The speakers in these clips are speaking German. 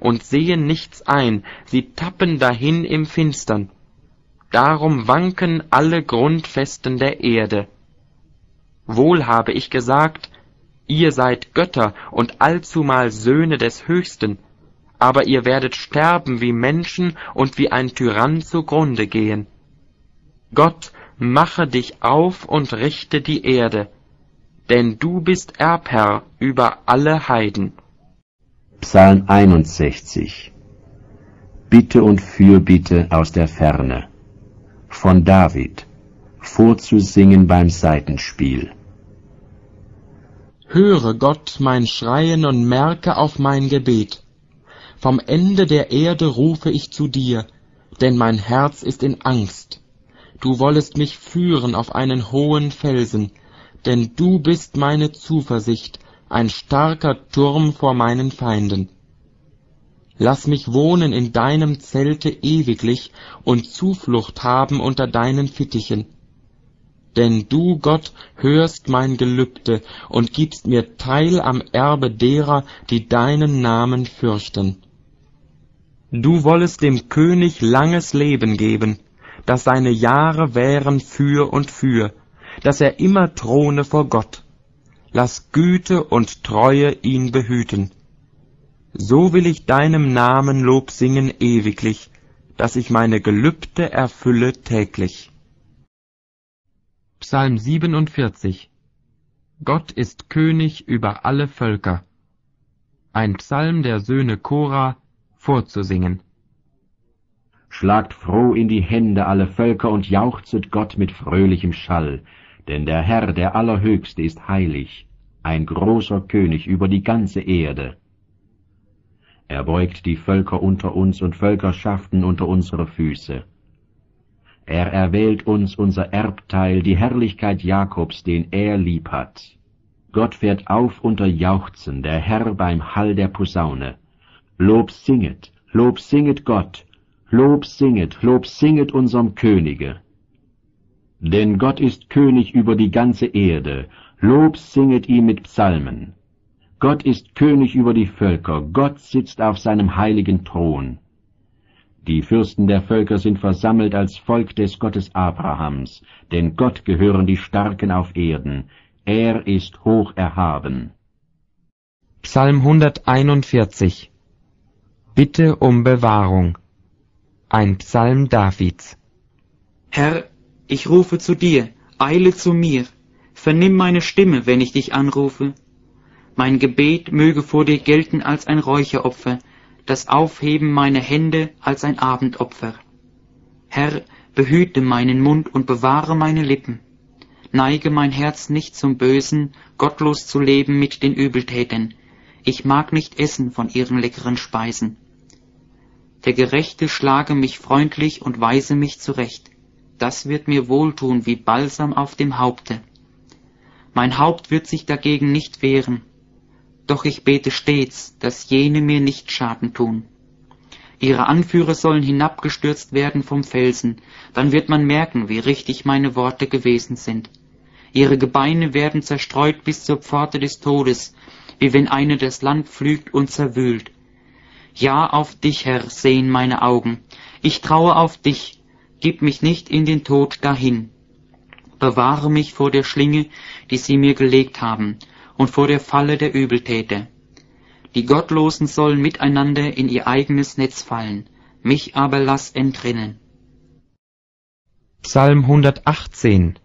und sehen nichts ein, sie tappen dahin im Finstern. Darum wanken alle Grundfesten der Erde. Wohl habe ich gesagt, ihr seid Götter und allzumal Söhne des Höchsten, aber ihr werdet sterben wie Menschen und wie ein Tyrann zugrunde gehen. Gott, mache dich auf und richte die Erde, denn du bist Erbherr über alle Heiden. Psalm 61. Bitte und Fürbitte aus der Ferne. Von David, vorzusingen beim Saitenspiel. Höre Gott mein Schreien und merke auf mein Gebet. Vom Ende der Erde rufe ich zu dir, denn mein Herz ist in Angst. Du wollest mich führen auf einen hohen Felsen, denn du bist meine Zuversicht, ein starker Turm vor meinen Feinden. Lass mich wohnen in deinem Zelte ewiglich und Zuflucht haben unter deinen Fittichen. Denn du, Gott, hörst mein Gelübde und gibst mir Teil am Erbe derer, die deinen Namen fürchten. Du wollest dem König langes Leben geben, dass seine Jahre wären für und für, dass er immer throne vor Gott. Lass Güte und Treue ihn behüten. So will ich deinem Namen Lob singen ewiglich, dass ich meine Gelübde erfülle täglich. Psalm 47. Gott ist König über alle Völker. Ein Psalm der Söhne Kora, vorzusingen. Schlagt froh in die Hände alle Völker und jauchzet Gott mit fröhlichem Schall, denn der Herr, der Allerhöchste, ist heilig, ein großer König über die ganze Erde. Er beugt die Völker unter uns und Völkerschaften unter unsere Füße. Er erwählt uns unser Erbteil, die Herrlichkeit Jakobs, den er lieb hat. Gott fährt auf unter Jauchzen, der Herr beim Hall der Posaune. Lob singet Gott, Lob singet unserem Könige. Denn Gott ist König über die ganze Erde, Lob singet ihm mit Psalmen. Gott ist König über die Völker, Gott sitzt auf seinem heiligen Thron. Die Fürsten der Völker sind versammelt als Volk des Gottes Abrahams, denn Gott gehören die Starken auf Erden, er ist hoch erhaben. Psalm 141. Bitte um Bewahrung. Ein Psalm Davids. Herr, ich rufe zu dir, eile zu mir, vernimm meine Stimme, wenn ich dich anrufe. Mein Gebet möge vor dir gelten als ein Räucheropfer, das Aufheben meiner Hände als ein Abendopfer. Herr, behüte meinen Mund und bewahre meine Lippen. Neige mein Herz nicht zum Bösen, gottlos zu leben mit den Übeltätern. Ich mag nicht essen von ihren leckeren Speisen. Der Gerechte schlage mich freundlich und weise mich zurecht. Das wird mir wohltun wie Balsam auf dem Haupte. Mein Haupt wird sich dagegen nicht wehren. Doch ich bete stets, dass jene mir nicht Schaden tun. Ihre Anführer sollen hinabgestürzt werden vom Felsen, dann wird man merken, wie richtig meine Worte gewesen sind. Ihre Gebeine werden zerstreut bis zur Pforte des Todes, wie wenn einer das Land pflügt und zerwühlt. Ja, auf dich, Herr, sehen meine Augen. Ich traue auf dich, gib mich nicht in den Tod dahin. Bewahre mich vor der Schlinge, die sie mir gelegt haben, und vor der Falle der Übeltäter. Die Gottlosen sollen miteinander in ihr eigenes Netz fallen, mich aber lass entrinnen. Psalm 118.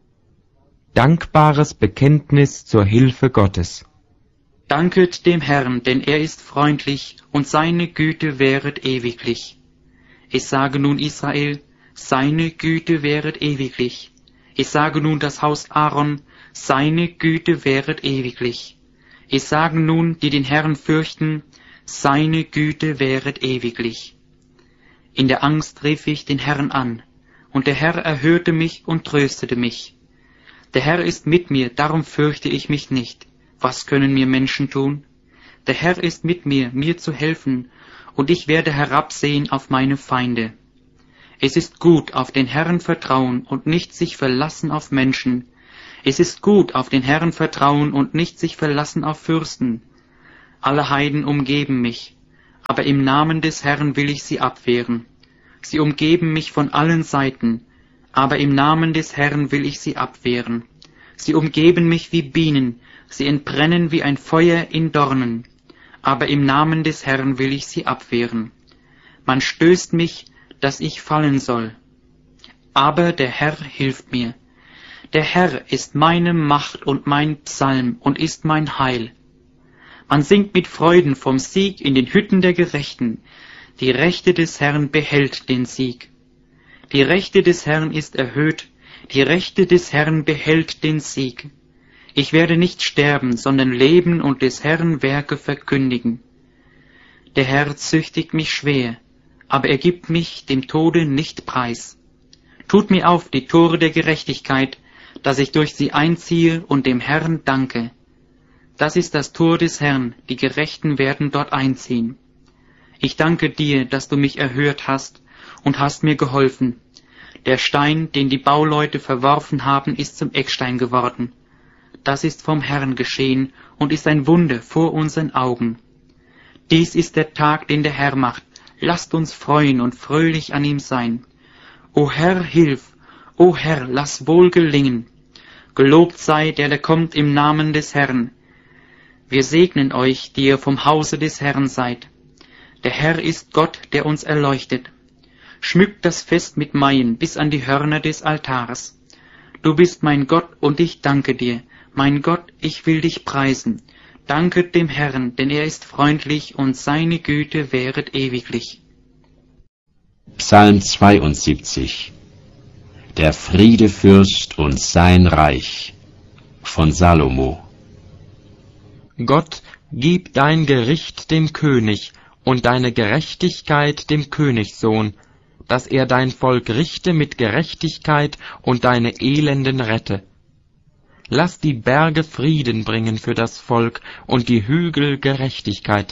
Dankbares Bekenntnis zur Hilfe Gottes. Danket dem Herrn, denn er ist freundlich, und seine Güte währet ewiglich. Ich sage nun Israel, seine Güte währet ewiglich. Ich sage nun das Haus Aaron, seine Güte währet ewiglich. Ich sage nun, die den Herrn fürchten, seine Güte währet ewiglich. In der Angst rief ich den Herrn an, und der Herr erhörte mich und tröstete mich. Der Herr ist mit mir, darum fürchte ich mich nicht. Was können mir Menschen tun? Der Herr ist mit mir, mir zu helfen, und ich werde herabsehen auf meine Feinde. Es ist gut, auf den Herrn vertrauen und nicht sich verlassen auf Menschen. Es ist gut, auf den Herrn vertrauen und nicht sich verlassen auf Fürsten. Alle Heiden umgeben mich, aber im Namen des Herrn will ich sie abwehren. Sie umgeben mich von allen Seiten, aber im Namen des Herrn will ich sie abwehren. Sie umgeben mich wie Bienen, sie entbrennen wie ein Feuer in Dornen, aber im Namen des Herrn will ich sie abwehren. Man stößt mich, dass ich fallen soll, aber der Herr hilft mir. Der Herr ist meine Macht und mein Psalm und ist mein Heil. Man singt mit Freuden vom Sieg in den Hütten der Gerechten. Die Rechte des Herrn behält den Sieg. Die Rechte des Herrn ist erhöht, die Rechte des Herrn behält den Sieg. Ich werde nicht sterben, sondern leben und des Herrn Werke verkündigen. Der Herr züchtigt mich schwer, aber er gibt mich dem Tode nicht preis. Tut mir auf die Tore der Gerechtigkeit, dass ich durch sie einziehe und dem Herrn danke. Das ist das Tor des Herrn, die Gerechten werden dort einziehen. Ich danke dir, dass du mich erhört hast und hast mir geholfen. Der Stein, den die Bauleute verworfen haben, ist zum Eckstein geworden. Das ist vom Herrn geschehen und ist ein Wunder vor unseren Augen. Dies ist der Tag, den der Herr macht. Lasst uns freuen und fröhlich an ihm sein. O Herr, hilf! O Herr, lass wohl gelingen. Gelobt sei der, der kommt im Namen des Herrn. Wir segnen euch, die ihr vom Hause des Herrn seid. Der Herr ist Gott, der uns erleuchtet. Schmückt das Fest mit Maien bis an die Hörner des Altars. Du bist mein Gott und ich danke dir. Mein Gott, ich will dich preisen. Danket dem Herrn, denn er ist freundlich und seine Güte währet ewiglich. Psalm 72. Der Friedefürst und sein Reich von Salomo. Gott, gib dein Gericht dem König und deine Gerechtigkeit dem Königssohn, dass er dein Volk richte mit Gerechtigkeit und deine Elenden rette. Lass die Berge Frieden bringen für das Volk und die Hügel Gerechtigkeit.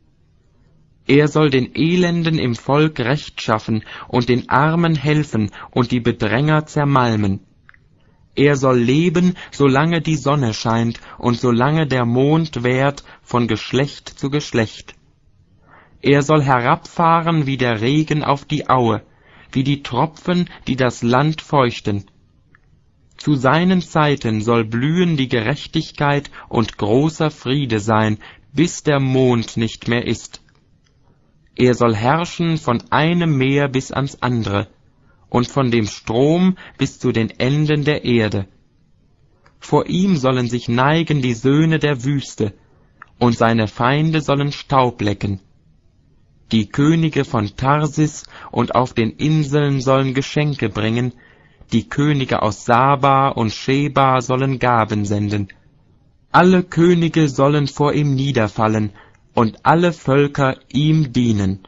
Er soll den Elenden im Volk Recht schaffen und den Armen helfen und die Bedränger zermalmen. Er soll leben, solange die Sonne scheint und solange der Mond währt von Geschlecht zu Geschlecht. Er soll herabfahren wie der Regen auf die Aue, wie die Tropfen, die das Land feuchten. Zu seinen Zeiten soll blühen die Gerechtigkeit und großer Friede sein, bis der Mond nicht mehr ist. Er soll herrschen von einem Meer bis ans andere und von dem Strom bis zu den Enden der Erde. Vor ihm sollen sich neigen die Söhne der Wüste, und seine Feinde sollen Staub lecken. Die Könige von Tarsis und auf den Inseln sollen Geschenke bringen, die Könige aus Saba und Sheba sollen Gaben senden. Alle Könige sollen vor ihm niederfallen, und alle Völker ihm dienen.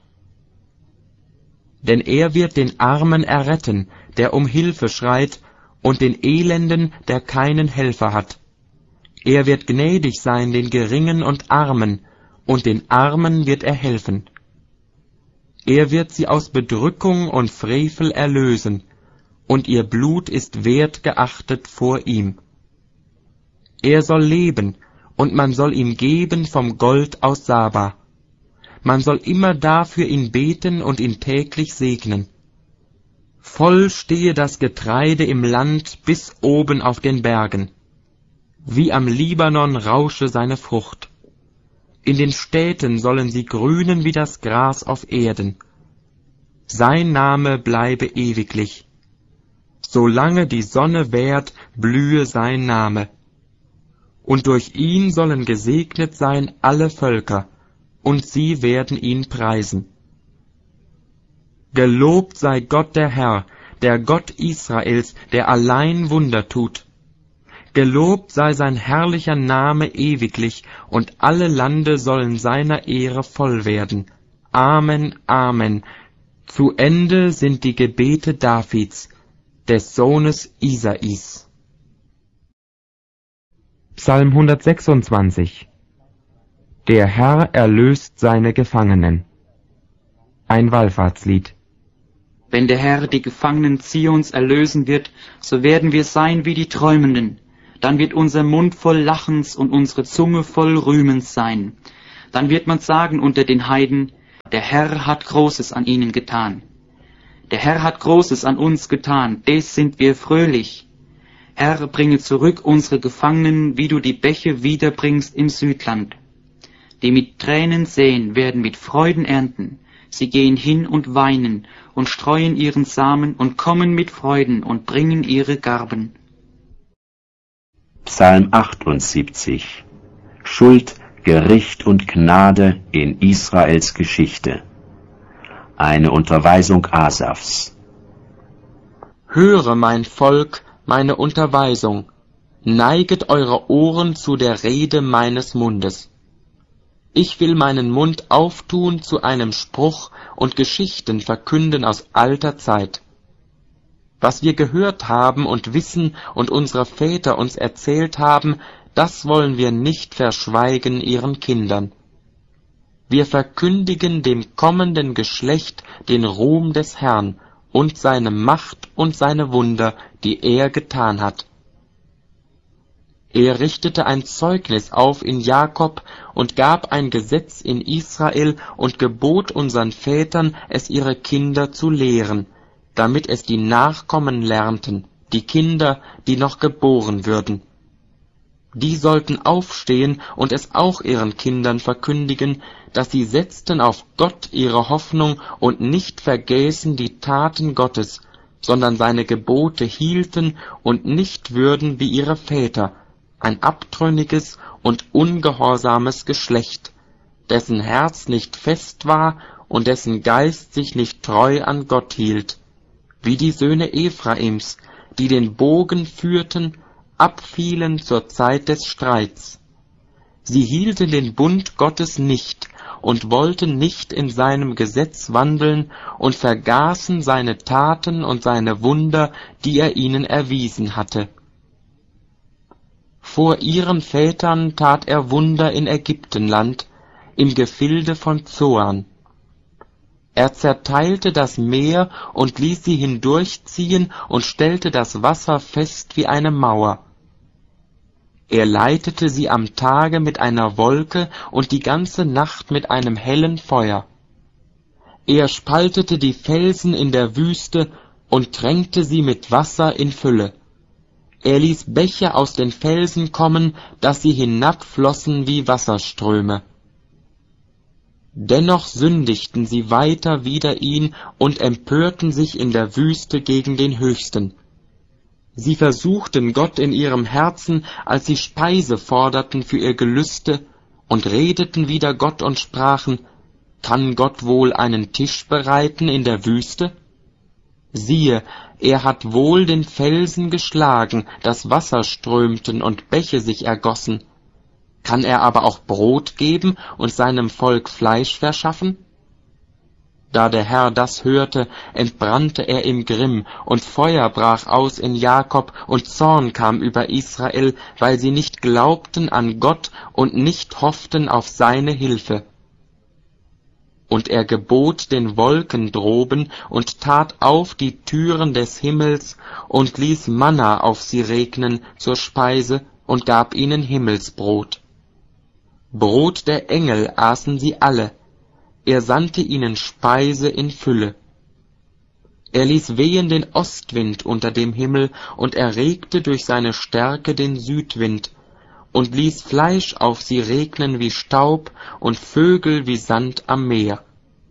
Denn er wird den Armen erretten, der um Hilfe schreit, und den Elenden, der keinen Helfer hat. Er wird gnädig sein den Geringen und Armen, und den Armen wird er helfen. Er wird sie aus Bedrückung und Frevel erlösen, und ihr Blut ist wert geachtet vor ihm. Er soll leben, und man soll ihm geben vom Gold aus Saba. Man soll immer da für ihn beten und ihn täglich segnen. Voll stehe das Getreide im Land bis oben auf den Bergen. Wie am Libanon rausche seine Frucht. In den Städten sollen sie grünen wie das Gras auf Erden. Sein Name bleibe ewiglich. Solange die Sonne währt, blühe sein Name. Und durch ihn sollen gesegnet sein alle Völker, und sie werden ihn preisen. Gelobt sei Gott der Herr, der Gott Israels, der allein Wunder tut. Gelobt sei sein herrlicher Name ewiglich, und alle Lande sollen seiner Ehre voll werden. Amen, Amen. Zu Ende sind die Gebete Davids, des Sohnes Isais. Psalm 126. Der Herr erlöst seine Gefangenen. Ein Wallfahrtslied. Wenn der Herr die Gefangenen Zions erlösen wird, so werden wir sein wie die Träumenden. Dann wird unser Mund voll Lachens und unsere Zunge voll Rühmens sein. Dann wird man sagen unter den Heiden, der Herr hat Großes an ihnen getan. Der Herr hat Großes an uns getan, des sind wir fröhlich. Herr, bringe zurück unsere Gefangenen, wie du die Bäche wiederbringst im Südland. Die mit Tränen säen, werden mit Freuden ernten. Sie gehen hin und weinen und streuen ihren Samen und kommen mit Freuden und bringen ihre Garben. Psalm 78. Schuld, Gericht und Gnade in Israels Geschichte. Eine Unterweisung Asafs. Höre, mein Volk, meine Unterweisung, neiget eure Ohren zu der Rede meines Mundes. Ich will meinen Mund auftun zu einem Spruch und Geschichten verkünden aus alter Zeit. Was wir gehört haben und wissen und unsere Väter uns erzählt haben, das wollen wir nicht verschweigen ihren Kindern. Wir verkündigen dem kommenden Geschlecht den Ruhm des Herrn und seine Macht und seine Wunder, die er getan hat. Er richtete ein Zeugnis auf in Jakob und gab ein Gesetz in Israel und gebot unseren Vätern, es ihre Kinder zu lehren, damit es die Nachkommen lernten, die Kinder, die noch geboren würden. Die sollten aufstehen und es auch ihren Kindern verkündigen, dass sie setzten auf Gott ihre Hoffnung und nicht vergäßen die Taten Gottes, sondern seine Gebote hielten und nicht würden wie ihre Väter, ein abtrünniges und ungehorsames Geschlecht, dessen Herz nicht fest war und dessen Geist sich nicht treu an Gott hielt, wie die Söhne Ephraims, die den Bogen führten, abfielen zur Zeit des Streits. Sie hielten den Bund Gottes nicht und wollten nicht in seinem Gesetz wandeln und vergaßen seine Taten und seine Wunder, die er ihnen erwiesen hatte. Vor ihren Vätern tat er Wunder in Ägyptenland, im Gefilde von Zoan. Er zerteilte das Meer und ließ sie hindurchziehen und stellte das Wasser fest wie eine Mauer. Er leitete sie am Tage mit einer Wolke und die ganze Nacht mit einem hellen Feuer. Er spaltete die Felsen in der Wüste und tränkte sie mit Wasser in Fülle. Er ließ Bäche aus den Felsen kommen, dass sie hinabflossen wie Wasserströme. Dennoch sündigten sie weiter wider ihn und empörten sich in der Wüste gegen den Höchsten. Sie versuchten Gott in ihrem Herzen, als sie Speise forderten für ihr Gelüste, und redeten wider Gott und sprachen, kann Gott wohl einen Tisch bereiten in der Wüste? Siehe, er hat wohl den Felsen geschlagen, dass Wasser strömten und Bäche sich ergossen. Kann er aber auch Brot geben und seinem Volk Fleisch verschaffen? Da der Herr das hörte, entbrannte er im Grimm, und Feuer brach aus in Jakob, und Zorn kam über Israel, weil sie nicht glaubten an Gott und nicht hofften auf seine Hilfe. Und er gebot den Wolken droben und tat auf die Türen des Himmels und ließ Manna auf sie regnen zur Speise und gab ihnen Himmelsbrot. Brot der Engel aßen sie alle, er sandte ihnen Speise in Fülle. Er ließ wehen den Ostwind unter dem Himmel und erregte durch seine Stärke den Südwind und ließ Fleisch auf sie regnen wie Staub und Vögel wie Sand am Meer.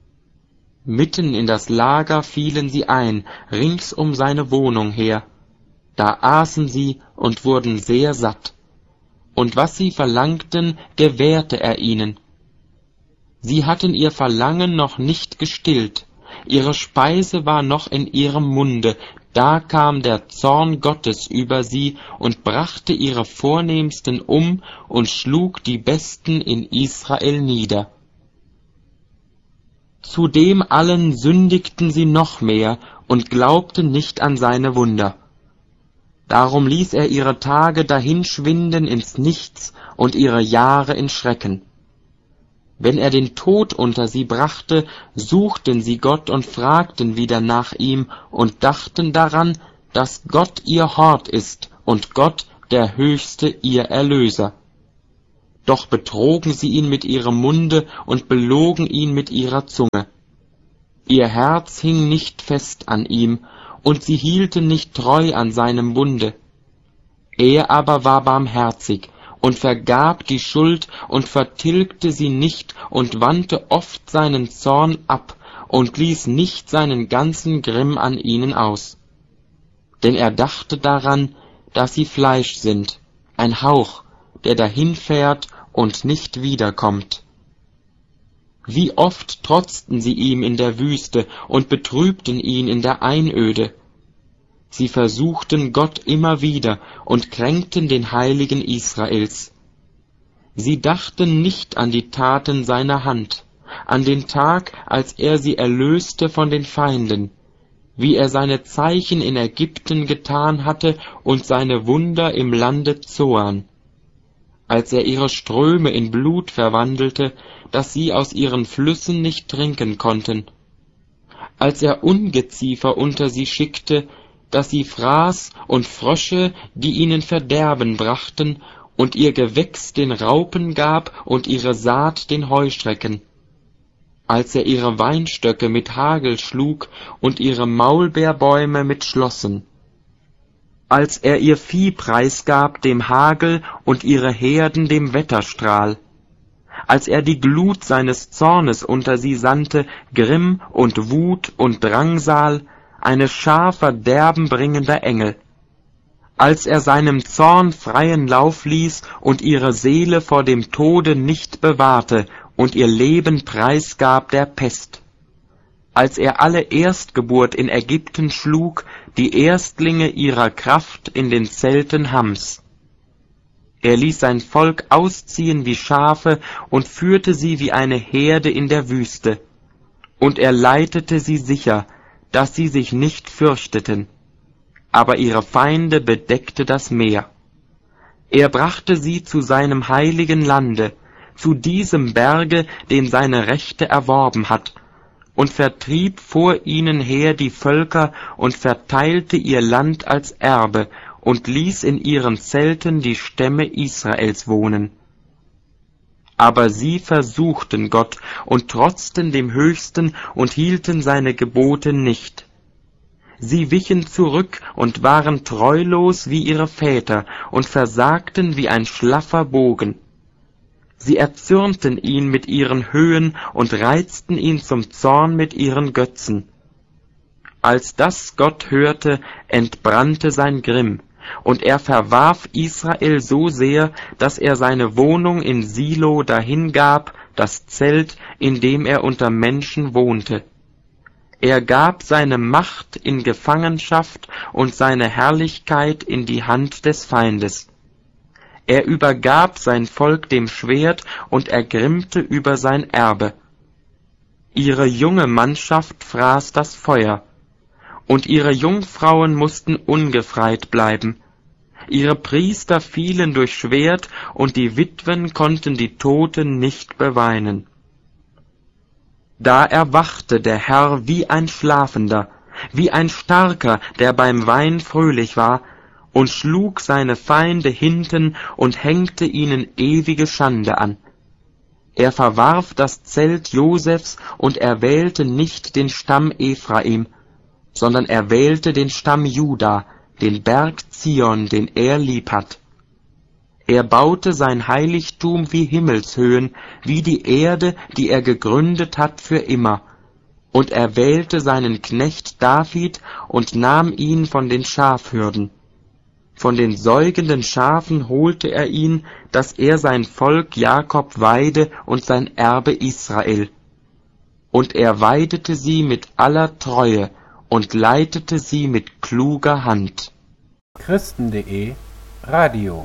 Mitten in das Lager fielen sie ein, rings um seine Wohnung her. Da aßen sie und wurden sehr satt. Und was sie verlangten, gewährte er ihnen. Sie hatten ihr Verlangen noch nicht gestillt, ihre Speise war noch in ihrem Munde, da kam der Zorn Gottes über sie und brachte ihre Vornehmsten um und schlug die Besten in Israel nieder. Zudem allen sündigten sie noch mehr und glaubten nicht an seine Wunder. Darum ließ er ihre Tage dahinschwinden ins Nichts und ihre Jahre in Schrecken. Wenn er den Tod unter sie brachte, suchten sie Gott und fragten wieder nach ihm und dachten daran, dass Gott ihr Hort ist und Gott der Höchste ihr Erlöser. Doch betrogen sie ihn mit ihrem Munde und belogen ihn mit ihrer Zunge. Ihr Herz hing nicht fest an ihm, und sie hielten nicht treu an seinem Bunde. Er aber war barmherzig und vergab die Schuld und vertilgte sie nicht und wandte oft seinen Zorn ab und ließ nicht seinen ganzen Grimm an ihnen aus. Denn er dachte daran, dass sie Fleisch sind, ein Hauch, der dahinfährt und nicht wiederkommt. Wie oft trotzten sie ihm in der Wüste und betrübten ihn in der Einöde. Sie versuchten Gott immer wieder und kränkten den Heiligen Israels. Sie dachten nicht an die Taten seiner Hand, an den Tag, als er sie erlöste von den Feinden, wie er seine Zeichen in Ägypten getan hatte und seine Wunder im Lande Zoan, als er ihre Ströme in Blut verwandelte, dass sie aus ihren Flüssen nicht trinken konnten, als er Ungeziefer unter sie schickte, dass sie Fraß und Frösche, die ihnen Verderben brachten, und ihr Gewächs den Raupen gab und ihre Saat den Heuschrecken, als er ihre Weinstöcke mit Hagel schlug und ihre Maulbeerbäume mit Schlossen, als er ihr Vieh preisgab dem Hagel und ihre Herden dem Wetterstrahl, als er die Glut seines Zornes unter sie sandte, Grimm und Wut und Drangsal, eine Schar verderbenbringender Engel, als er seinem Zorn freien Lauf ließ und ihre Seele vor dem Tode nicht bewahrte und ihr Leben preisgab der Pest, als er alle Erstgeburt in Ägypten schlug, die Erstlinge ihrer Kraft in den Zelten Hams. Er ließ sein Volk ausziehen wie Schafe und führte sie wie eine Herde in der Wüste, und er leitete sie sicher, dass sie sich nicht fürchteten, aber ihre Feinde bedeckte das Meer. Er brachte sie zu seinem heiligen Lande, zu diesem Berge, den seine Rechte erworben hat, und vertrieb vor ihnen her die Völker und verteilte ihr Land als Erbe und ließ in ihren Zelten die Stämme Israels wohnen. Aber sie versuchten Gott und trotzten dem Höchsten und hielten seine Gebote nicht. Sie wichen zurück und waren treulos wie ihre Väter und versagten wie ein schlaffer Bogen. Sie erzürnten ihn mit ihren Höhen und reizten ihn zum Zorn mit ihren Götzen. Als das Gott hörte, entbrannte sein Grimm, und er verwarf Israel so sehr, dass er seine Wohnung in Silo dahingab, das Zelt, in dem er unter Menschen wohnte. Er gab seine Macht in Gefangenschaft und seine Herrlichkeit in die Hand des Feindes. Er übergab sein Volk dem Schwert und ergrimmte über sein Erbe. Ihre junge Mannschaft fraß das Feuer, und ihre Jungfrauen mussten ungefreit bleiben. Ihre Priester fielen durch Schwert, und die Witwen konnten die Toten nicht beweinen. Da erwachte der Herr wie ein Schlafender, wie ein Starker, der beim Wein fröhlich war, und schlug seine Feinde hinten und hängte ihnen ewige Schande an. Er verwarf das Zelt Josefs und erwählte nicht den Stamm Ephraim, sondern erwählte den Stamm Juda, den Berg Zion, den er lieb hat. Er baute sein Heiligtum wie Himmelshöhen, wie die Erde, die er gegründet hat für immer, und erwählte seinen Knecht David und nahm ihn von den Schafhürden. Von den säugenden Schafen holte er ihn, dass er sein Volk Jakob weide und sein Erbe Israel. Und er weidete sie mit aller Treue und leitete sie mit kluger Hand. Christen.de Radio.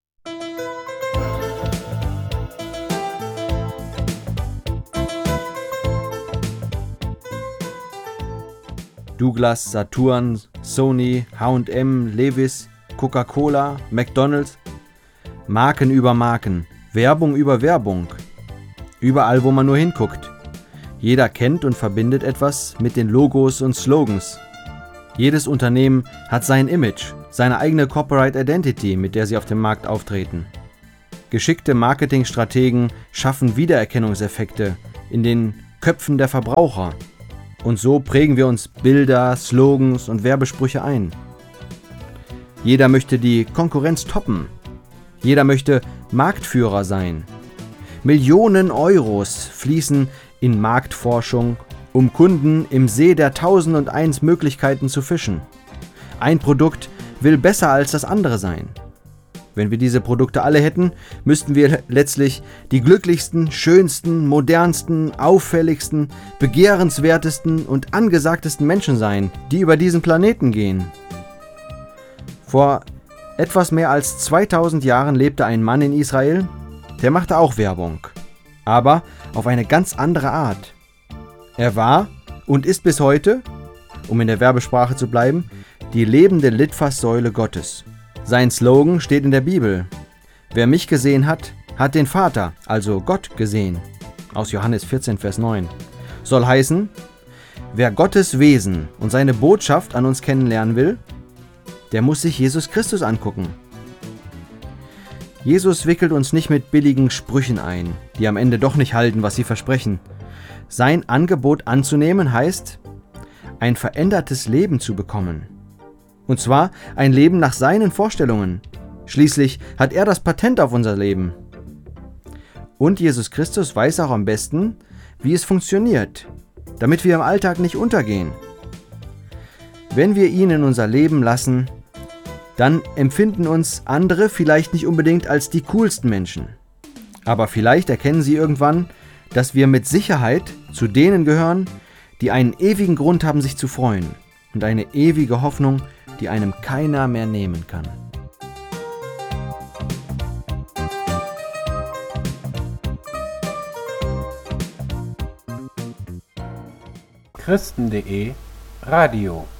Douglas, Saturn, Sony, H&M, Levi's, Coca-Cola, McDonald's, Marken über Marken, Werbung über Werbung, überall wo man nur hinguckt. Jeder kennt und verbindet etwas mit den Logos und Slogans. Jedes Unternehmen hat sein Image, seine eigene Corporate Identity, mit der sie auf dem Markt auftreten. Geschickte Marketingstrategen schaffen Wiedererkennungseffekte in den Köpfen der Verbraucher. Und so prägen wir uns Bilder, Slogans und Werbesprüche ein. Jeder möchte die Konkurrenz toppen. Jeder möchte Marktführer sein. Millionen Euros fließen in Marktforschung, um Kunden im See der 1001 Möglichkeiten zu fischen. Ein Produkt will besser als das andere sein. Wenn wir diese Produkte alle hätten, müssten wir letztlich die glücklichsten, schönsten, modernsten, auffälligsten, begehrenswertesten und angesagtesten Menschen sein, die über diesen Planeten gehen. Vor etwas mehr als 2000 Jahren lebte ein Mann in Israel, der machte auch Werbung, aber auf eine ganz andere Art. Er war und ist bis heute, um in der Werbesprache zu bleiben, die lebende Litfaßsäule Gottes. Sein Slogan steht in der Bibel: Wer mich gesehen hat, hat den Vater, also Gott, gesehen. Aus Johannes 14, Vers 9. Soll heißen, wer Gottes Wesen und seine Botschaft an uns kennenlernen will, der muss sich Jesus Christus angucken. Jesus wickelt uns nicht mit billigen Sprüchen ein, die am Ende doch nicht halten, was sie versprechen. Sein Angebot anzunehmen heißt, ein verändertes Leben zu bekommen. Und zwar ein Leben nach seinen Vorstellungen. Schließlich hat er das Patent auf unser Leben. Und Jesus Christus weiß auch am besten, wie es funktioniert, damit wir im Alltag nicht untergehen. Wenn wir ihn in unser Leben lassen, dann empfinden uns andere vielleicht nicht unbedingt als die coolsten Menschen. Aber vielleicht erkennen sie irgendwann, dass wir mit Sicherheit zu denen gehören, die einen ewigen Grund haben, sich zu freuen und eine ewige Hoffnung, die einem keiner mehr nehmen kann. Christen.de Radio